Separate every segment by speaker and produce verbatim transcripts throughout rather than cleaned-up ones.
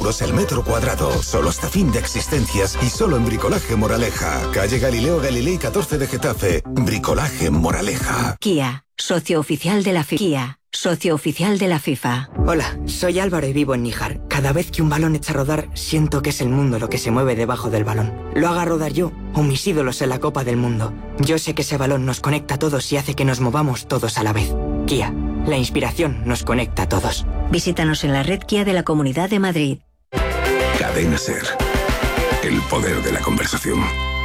Speaker 1: euros el metro cuadrado. Solo hasta fin de existencias y solo en Bricolaje Moraleja. Calle Galileo Galilei catorce de Getafe. Bricolaje Moraleja.
Speaker 2: Kia, socio oficial de la FIFA. Socio oficial de la FIFA.
Speaker 3: Hola, soy Álvaro y vivo en Níjar. Cada vez que un balón echa a rodar, siento que es el mundo lo que se mueve debajo del balón. Lo haga rodar yo o mis ídolos en la Copa del Mundo. Yo sé que ese balón nos conecta a todos y hace que nos movamos todos a la vez. Kia, la inspiración nos conecta a todos.
Speaker 2: Visítanos en la red Kia de la Comunidad de Madrid.
Speaker 1: Cadena SER. El poder de la conversación.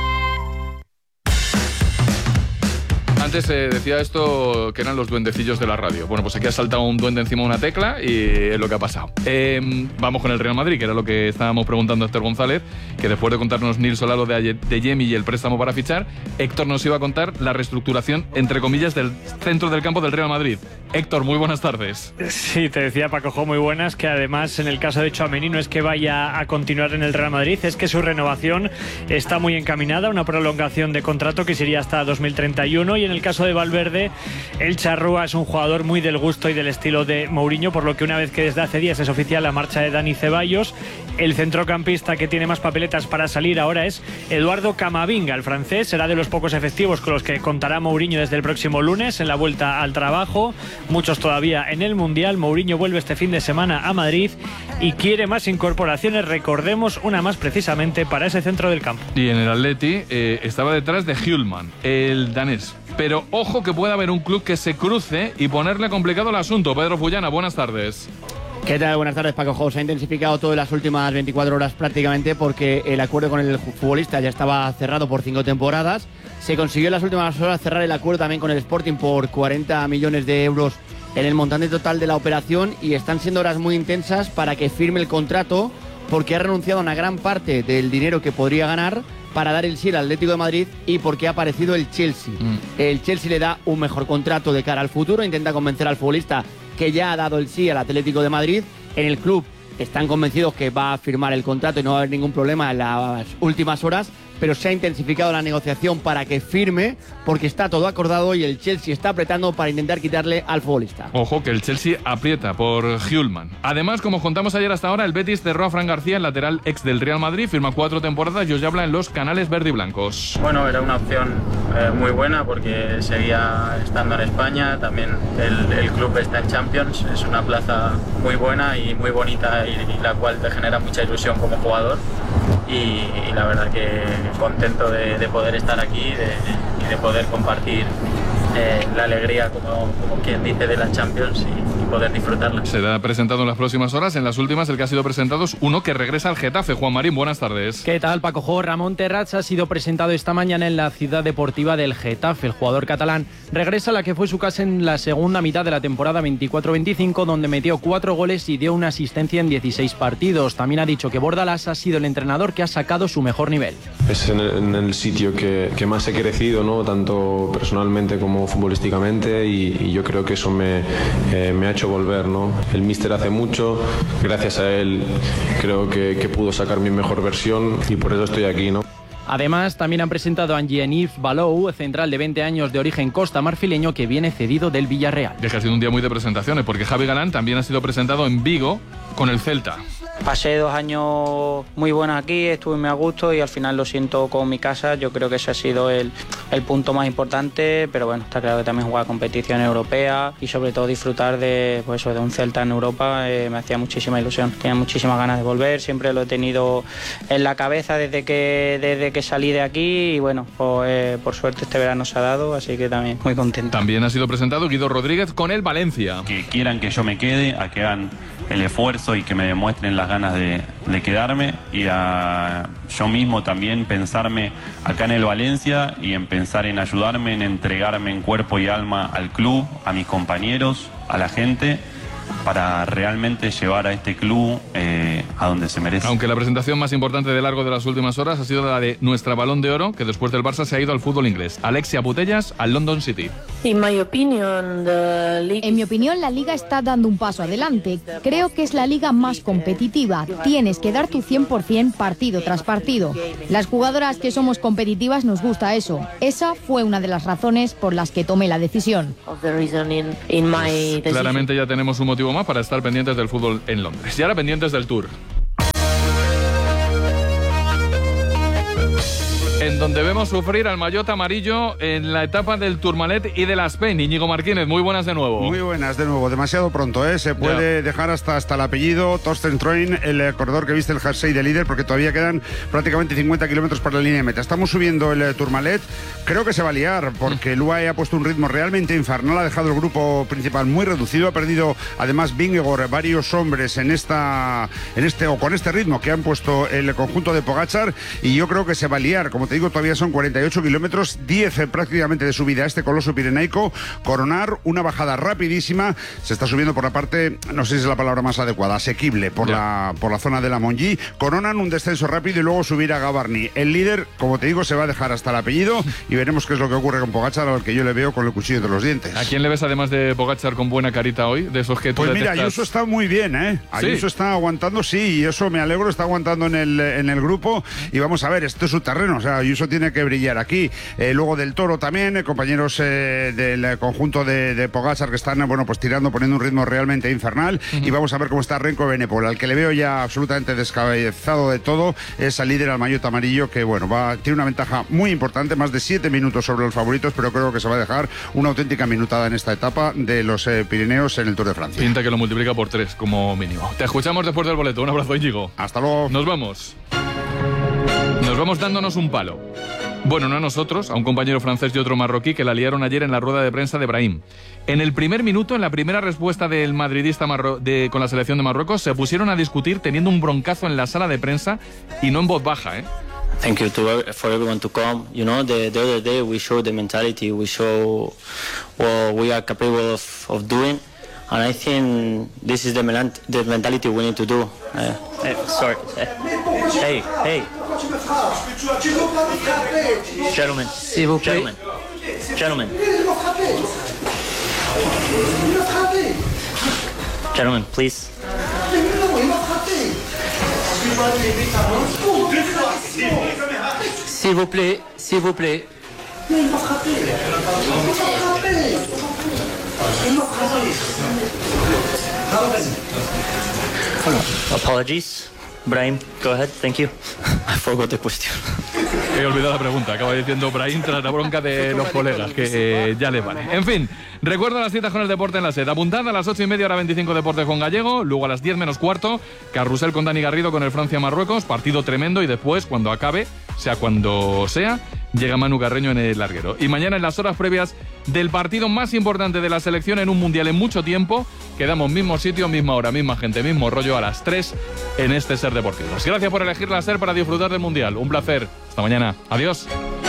Speaker 4: Antes eh, decía esto que eran los duendecillos de la radio. Bueno, pues aquí ha saltado un duende encima de una tecla y es lo que ha pasado. Eh, vamos con el Real Madrid, que era lo que estábamos preguntando a Héctor González, que después de contarnos Nils Solado de, de Yemi y el préstamo para fichar, Héctor nos iba a contar la reestructuración, entre comillas, del centro del campo del Real Madrid. Héctor, muy buenas tardes.
Speaker 5: Sí, te decía Paco Jo, muy buenas, que además en el caso de Tchouaméni no es que vaya a continuar en el Real Madrid, es que su renovación está muy encaminada, una prolongación de contrato que sería hasta dos mil treinta y uno, y en el caso de Valverde, el charrúa es un jugador muy del gusto y del estilo de Mourinho, por lo que una vez que desde hace días es oficial la marcha de Dani Ceballos, el centrocampista que tiene más papeletas para salir ahora es Eduardo Camavinga, el francés, será de los pocos efectivos con los que contará Mourinho desde el próximo lunes en la vuelta al trabajo, muchos todavía en el Mundial. Mourinho vuelve este fin de semana a Madrid y quiere más incorporaciones, recordemos una más precisamente para ese centro del campo.
Speaker 4: Y en el Atleti eh, estaba detrás de Hjulman, el danés. Pero ojo que puede haber un club que se cruce y ponerle complicado el asunto. Pedro Fullana, buenas tardes.
Speaker 6: ¿Qué tal? Buenas tardes, Paco Jo. Se ha intensificado todo en las últimas veinticuatro horas prácticamente porque el acuerdo con el futbolista ya estaba cerrado por cinco temporadas. Se consiguió en las últimas horas cerrar el acuerdo también con el Sporting por cuarenta millones de euros en el montante total de la operación, y están siendo horas muy intensas para que firme el contrato porque ha renunciado a una gran parte del dinero que podría ganar para dar el sí al Atlético de Madrid y porque ha aparecido el Chelsea. Mm. El Chelsea le da un mejor contrato de cara al futuro, intenta convencer al futbolista que ya ha dado el sí al Atlético de Madrid. En el club están convencidos que va a firmar el contrato y no va a haber ningún problema en las últimas horas, pero se ha intensificado la negociación para que firme porque está todo acordado y el Chelsea está apretando para intentar quitarle al futbolista.
Speaker 4: Ojo que el Chelsea aprieta por Hjulman. Además, como contamos ayer hasta ahora, el Betis cerró a Fran García, el lateral ex del Real Madrid, firma cuatro temporadas y os habla en los canales verde y blancos.
Speaker 7: Bueno, era una opción eh, muy buena porque seguía estando en España, también el, el club está en Champions, es una plaza muy buena y muy bonita y, y la cual te genera mucha ilusión como jugador y, y la verdad que contento de, de poder estar aquí de, y de poder compartir eh, la alegría, como, como quien dice, de la Champions y, y poder disfrutarla.
Speaker 4: Será presentado en las próximas horas. En las últimas, el que ha sido presentado es uno que regresa al Getafe. Juan Marín, buenas tardes.
Speaker 8: ¿Qué tal, Paco Jo? Ramón Terrats ha sido presentado esta mañana en la ciudad deportiva del Getafe. El jugador catalán regresa a la que fue su casa en la segunda mitad de la temporada veinticuatro veinticinco, donde metió cuatro goles y dio una asistencia en dieciséis partidos. También ha dicho que Bordalás ha sido el entrenador que ha sacado su mejor nivel.
Speaker 9: Es en el, en el sitio que, que más he crecido, ¿no? Tanto personalmente como futbolísticamente, y, y yo creo que eso me, eh, me ha hecho volver, ¿no? El míster hace mucho, gracias a él creo que, que pudo sacar mi mejor versión y por eso estoy aquí, ¿no?
Speaker 8: Además, también han presentado a Jean-Yves Balou, central de veinte años de origen costa marfileño que viene cedido del Villarreal.
Speaker 4: Deja sido un día muy de presentaciones porque Javi Galán también ha sido presentado en Vigo con el Celta.
Speaker 10: Pasé dos años muy buenos aquí, estuve muy a gusto y al final lo siento como mi casa. Yo creo que ese ha sido el, el punto más importante, pero bueno, está claro que también jugar competición europea y sobre todo disfrutar de, pues eso, de un Celta en Europa eh, me hacía muchísima ilusión. Tenía muchísimas ganas de volver, siempre lo he tenido en la cabeza desde que, desde que salí de aquí y bueno, pues, eh, por suerte este verano se ha dado, así que también muy contento.
Speaker 4: También ha sido presentado Guido Rodríguez con el Valencia.
Speaker 11: Que quieran que yo me quede, a que hagan el esfuerzo y que me demuestren las ganas de, de quedarme, y a yo mismo también pensarme acá en el Valencia y en pensar en ayudarme, en entregarme en cuerpo y alma al club, a mis compañeros, a la gente, para realmente llevar a este club eh, a donde se merece.
Speaker 4: Aunque la presentación más importante de largo de las últimas horas ha sido la de nuestra Balón de Oro, que después del Barça se ha ido al fútbol inglés. Alexia Putellas al London City.
Speaker 12: En mi opinión, la Liga está dando un paso adelante. Creo que es la liga más competitiva. Tienes que dar tu cien por ciento partido tras partido. Las jugadoras que somos competitivas nos gusta eso. Esa fue una de las razones por las que tomé la decisión.
Speaker 4: Pues, claramente ya tenemos un motivo más para estar pendientes del fútbol en Londres. Y ahora pendientes del Tour. en donde vemos sufrir al maillot amarillo en la etapa del Tourmalet y de la Spain. Íñigo Martínez, muy buenas de nuevo.
Speaker 13: Muy buenas de nuevo, demasiado pronto, ¿eh? Se puede ya dejar hasta, hasta el apellido Torsten Troin, el corredor que viste el jersey de líder, porque todavía quedan prácticamente cincuenta kilómetros para la línea de meta. Estamos subiendo el Tourmalet, creo que se va a liar, porque el U A E ha puesto un ritmo realmente infernal, ha dejado el grupo principal muy reducido, ha perdido además Vingegaard varios hombres en esta en este o con este ritmo que han puesto el conjunto de Pogačar, y yo creo que se va a liar. Como te digo, todavía son cuarenta y ocho kilómetros, diez prácticamente de subida a este coloso pirenaico, coronar una bajada rapidísima, se está subiendo por la parte, no sé si es la palabra más adecuada, asequible, por la por la zona de la Monjí, coronan un descenso rápido y luego subir a Gavarni. El líder, como te digo, se va a dejar hasta el apellido y veremos qué es lo que ocurre con Pogačar, al que yo le veo con el cuchillo entre los dientes.
Speaker 4: ¿A quién le ves además de Pogačar con buena carita hoy? De esos que tú
Speaker 13: Pues mira,
Speaker 4: detectas...
Speaker 13: Ayuso está muy bien, ¿eh?
Speaker 4: ¿Sí?
Speaker 13: Ayuso está aguantando, sí, y eso me alegro, está aguantando en el, en el grupo, y vamos a ver, esto es su terreno, o sea, Ayuso tiene que brillar aquí. Eh, luego del Toro también, eh, compañeros eh, del conjunto de, de Pogačar que están, bueno, pues tirando, poniendo un ritmo realmente infernal, uh-huh. y vamos a ver cómo está Renko Benepol, al que le veo ya absolutamente descabezado de todo, es al líder, al maillot amarillo, que bueno, va, tiene una ventaja muy importante, más de siete minutos sobre los favoritos, pero creo que se va a dejar una auténtica minutada en esta etapa de los eh, Pirineos en el Tour de Francia.
Speaker 4: Pinta que lo multiplica por tres como mínimo. Te escuchamos después del boleto. Un abrazo, Íñigo.
Speaker 13: Hasta luego.
Speaker 4: Nos vamos. Nos vamos dándonos un palo. Bueno, no a nosotros, a un compañero francés y otro marroquí que la liaron ayer en la rueda de prensa de Brahim. En el primer minuto, en la primera respuesta del madridista marro- de, con la selección de Marruecos, se pusieron a discutir teniendo un broncazo en la sala de prensa y no en voz baja, ¿eh?
Speaker 14: Thank you to for everyone to come. You know, the, the other day we showed the mentality, we show what we are capable of, of doing, and I think this is the, melant- the mentality we need to do. Uh, hey, sorry. Hey, hey. Gentlemen, gentlemen, gentlemen. Gentlemen, please. S'il vous plaît, s'il vous plaît. Apologies. Brahim, go ahead, thank you. I forgot the question.
Speaker 4: He olvidado la pregunta, acaba diciendo Brahim tras la bronca de los colegas, que eh, ya les vale. En fin, recuerdo las citas con el deporte en la SED. Apuntada a las ocho y media, hora veinticinco, Deportes con Gallego. Luego a las diez menos cuarto, Carrusel con Dani Garrido con el Francia-Marruecos. Partido tremendo, y después, cuando acabe, sea cuando sea, llega Manu Carreño en el larguero. Y mañana, en las horas previas del partido más importante de la selección en un mundial en mucho tiempo, quedamos mismo sitio, misma hora, misma gente, mismo rollo a las tres en este Ser Deportivos. Gracias por elegir la SER para disfrutar del mundial. Un placer. Hasta mañana. Adiós.